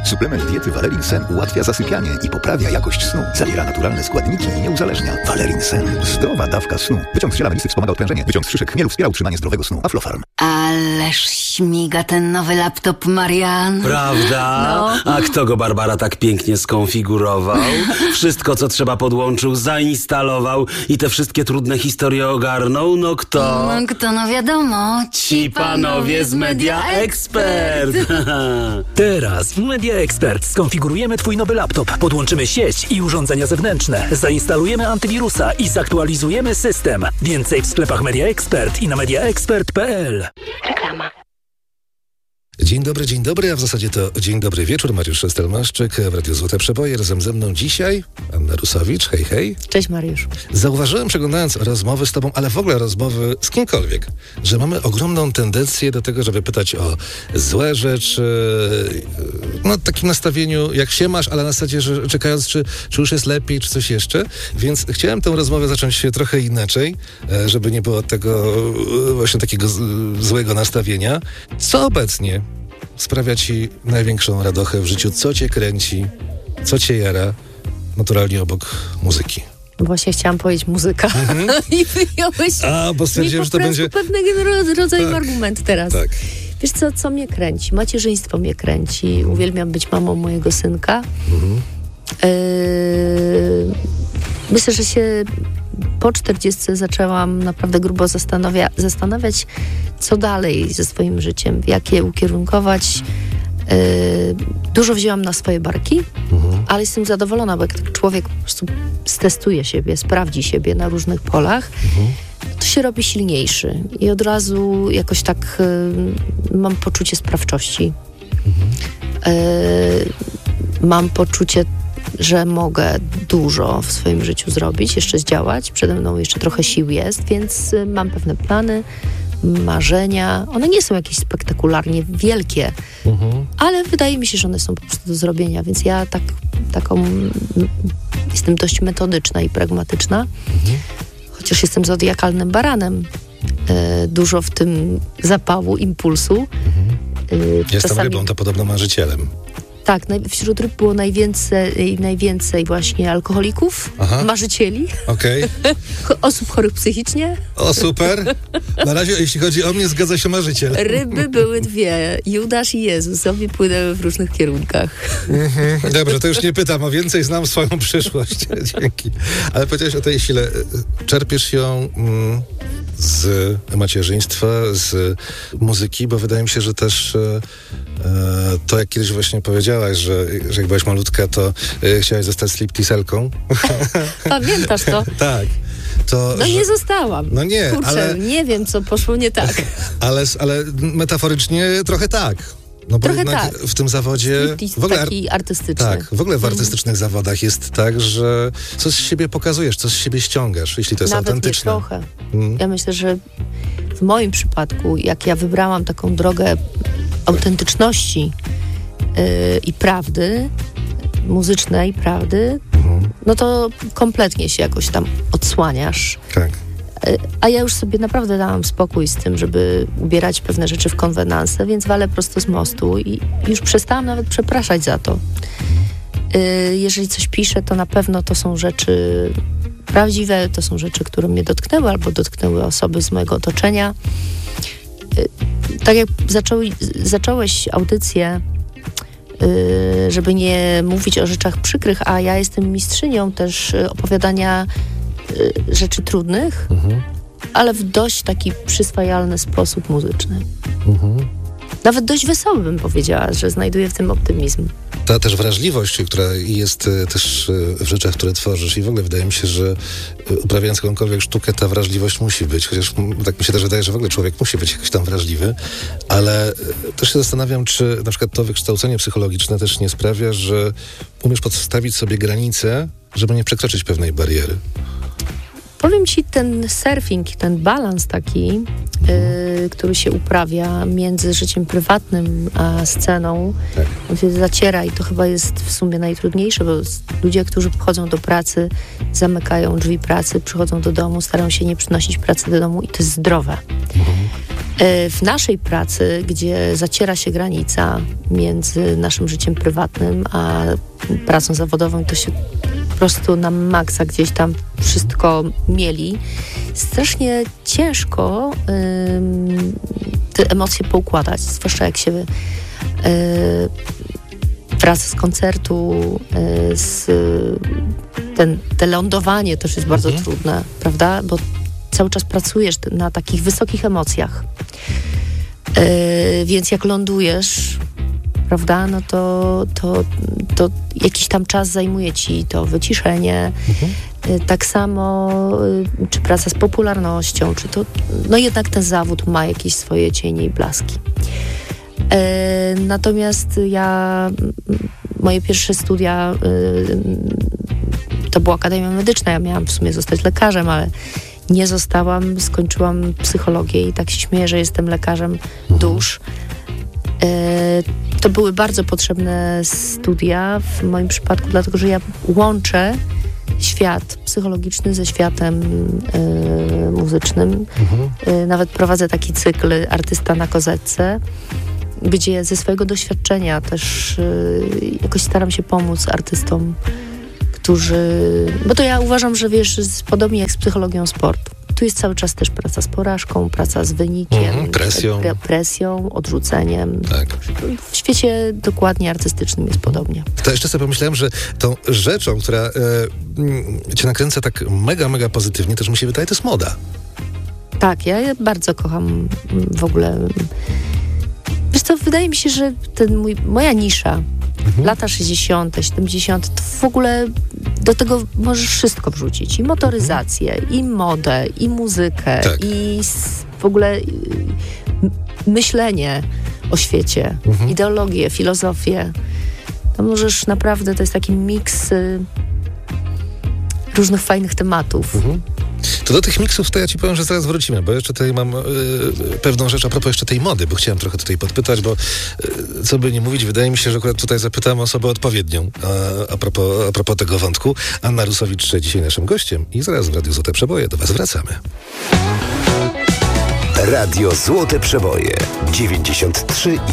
Suplement diety Valerin Sen ułatwia zasypianie i poprawia jakość snu. Zawiera naturalne składniki i nie uzależnia. Valerin Sen. Zdrowa dawka snu. Wyciąg z ziela melisy wspomaga odprężenie. Wyciąg z szyszek chmielu wspiera utrzymanie zdrowego snu. Aflofarm. Ależ śmiga ten nowy laptop, Marian. Prawda? No. A kto go, Barbara, tak pięknie skonfigurował? Wszystko, co trzeba, podłączył, zainstalował i te wszystkie trudne historie ogarnął? No kto? No wiadomo. Ci panowie z Media Expert. Teraz w Media Expert skonfigurujemy Twój nowy laptop, podłączymy sieć i urządzenia zewnętrzne, zainstalujemy antywirusa i zaktualizujemy system. Więcej w sklepach Media Expert i na mediaexpert.pl. Reklama. Dzień dobry, a w zasadzie to dzień dobry wieczór. Mariusz Stelmaszczyk w Radiu Złote Przeboje. Razem ze mną dzisiaj Anna Rusowicz. Hej, hej. Cześć, Mariusz. Zauważyłem, przeglądając rozmowy z tobą, ale w ogóle rozmowy z kimkolwiek, że mamy ogromną tendencję do tego, żeby pytać o złe rzeczy, no takim nastawieniu, jak się masz, ale na zasadzie, że czekając, czy już jest lepiej, czy coś jeszcze. Więc chciałem tę rozmowę zacząć trochę inaczej, żeby nie było tego właśnie takiego złego nastawienia. Co obecnie sprawia ci największą radochę w życiu? Co cię kręci? Co cię jara? Naturalnie obok muzyki. Właśnie chciałam powiedzieć muzyka. I wyjąłeś bo stwierdziłem, że to będzie pewnego rodzaju argument teraz. Tak. Wiesz co mnie kręci? Macierzyństwo mnie kręci. Uwielbiam być mamą mojego synka. Myślę, że się po 40 zaczęłam naprawdę grubo zastanawiać, co dalej ze swoim życiem, jak je ukierunkować. Dużo wzięłam na swoje barki, ale jestem zadowolona, bo jak człowiek po prostu stestuje siebie, sprawdzi siebie na różnych polach, to się robi silniejszy i od razu jakoś tak mam poczucie sprawczości. Mam poczucie, że mogę dużo w swoim życiu zrobić, jeszcze zdziałać. Przede mną jeszcze trochę sił jest, więc mam pewne plany, marzenia. One nie są jakieś spektakularnie wielkie, ale wydaje mi się, że one są po prostu do zrobienia, więc ja jestem dość metodyczna i pragmatyczna, chociaż jestem zodiakalnym baranem. Dużo w tym zapału, impulsu. Jestem rybą, to podobno marzycielem. Tak, wśród ryb było najwięcej właśnie alkoholików, marzycieli, osób chorych psychicznie. O, super. Na razie, jeśli chodzi o mnie, zgadza się marzyciel. Ryby były dwie, Judasz i Jezus, obie płynęły w różnych kierunkach. Dobrze, to już nie pytam, o więcej znam swoją przyszłość. Dzięki. Ale powiedziałeś o tej sile. Czerpiesz ją z macierzyństwa, z muzyki, bo wydaje mi się, że też to, jak kiedyś właśnie powiedziałaś, że jak byłaś malutka, to chciałaś zostać stripteaselką. Pamiętasz to? Tak. Nie zostałam. No nie, kurczę, ale nie wiem, co poszło nie tak. ale metaforycznie trochę tak. No bo trochę tak. W tym zawodzie w ogóle taki artystyczny. Tak, w ogóle w artystycznych zawodach jest tak, że coś z siebie pokazujesz, coś z siebie ściągasz, jeśli to jest nawet autentyczne. Nawet nie trochę. Ja myślę, że w moim przypadku, jak ja wybrałam taką drogę autentyczności i prawdy, muzycznej prawdy, no to kompletnie się jakoś tam odsłaniasz. Tak. A ja już sobie naprawdę dałam spokój z tym, żeby ubierać pewne rzeczy w konwenanse, więc walę prosto z mostu i już przestałam nawet przepraszać za to. Jeżeli coś piszę, to na pewno to są rzeczy prawdziwe, to są rzeczy, które mnie dotknęły albo dotknęły osoby z mojego otoczenia. Tak jak zacząłeś audycję, żeby nie mówić o rzeczach przykrych, a ja jestem mistrzynią też opowiadania rzeczy trudnych, ale w dość taki przyswajalny sposób muzyczny. Nawet dość wesoły, bym powiedziała, że znajduję w tym optymizm. Ta też wrażliwość, która jest też w rzeczach, które tworzysz, i w ogóle wydaje mi się, że uprawiając jakąkolwiek sztukę, ta wrażliwość musi być, chociaż tak mi się też wydaje, że w ogóle człowiek musi być jakoś tam wrażliwy, ale też się zastanawiam, czy na przykład to wykształcenie psychologiczne też nie sprawia, że umiesz podstawić sobie granice, żeby nie przekroczyć pewnej bariery. Powiem ci, ten surfing, ten balans taki, który się uprawia między życiem prywatnym a sceną, tak. On się zaciera i to chyba jest w sumie najtrudniejsze, bo ludzie, którzy przychodzą do pracy, zamykają drzwi pracy, przychodzą do domu, starają się nie przynosić pracy do domu i to jest zdrowe. W naszej pracy, gdzie zaciera się granica między naszym życiem prywatnym a pracą zawodową, to się po prostu na maksa gdzieś tam wszystko mieli. Strasznie ciężko te emocje poukładać, zwłaszcza jak się wraca z koncertu, te lądowanie też jest bardzo trudne, prawda? Bo cały czas pracujesz na takich wysokich emocjach. Więc jak lądujesz, prawda, no to jakiś tam czas zajmuje ci to wyciszenie. Tak samo czy praca z popularnością, czy to, no jednak ten zawód ma jakieś swoje cienie i blaski. Natomiast moje pierwsze studia to była Akademia Medyczna. Ja miałam w sumie zostać lekarzem, ale nie zostałam. Skończyłam psychologię i tak się śmieję, że jestem lekarzem dusz. To były bardzo potrzebne studia w moim przypadku, dlatego że ja łączę świat psychologiczny ze światem muzycznym. Nawet prowadzę taki cykl Artysta na kozetce, gdzie ze swojego doświadczenia też jakoś staram się pomóc artystom, bo to ja uważam, że wiesz, podobnie jak z psychologią sportu. Tu jest cały czas też praca z porażką, praca z wynikiem, presją, odrzuceniem. Tak. W świecie dokładnie artystycznym jest podobnie. To jeszcze sobie pomyślałem, że tą rzeczą, która cię nakręca tak mega pozytywnie, też mi się wydaje, to jest moda. Tak, ja bardzo kocham w ogóle. Wiesz co, wydaje mi się, że moja nisza, lata 60., 70., to w ogóle do tego możesz wszystko wrzucić. I motoryzację, i modę, i muzykę, tak. i w ogóle myślenie o świecie, ideologię, filozofię. To możesz naprawdę, to jest taki miks różnych fajnych tematów. To do tych miksów to ja ci powiem, że zaraz wrócimy, bo jeszcze tutaj mam pewną rzecz a propos jeszcze tej mody, bo chciałem trochę tutaj podpytać, bo co by nie mówić, wydaje mi się, że akurat tutaj zapytam osobę odpowiednią a propos tego wątku. Anna Rusowicz dzisiaj naszym gościem i zaraz w Radiu Złote Przeboje do was wracamy. Radio Złote Przeboje 93